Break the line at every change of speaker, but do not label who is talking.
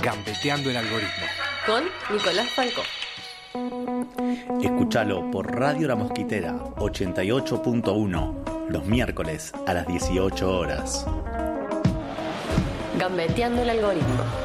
Gambeteando el algoritmo.
Con Nicolás Falcó.
Escúchalo por Radio La Mosquitera 88.1 los miércoles a las 18 horas.
Gambeteando el algoritmo.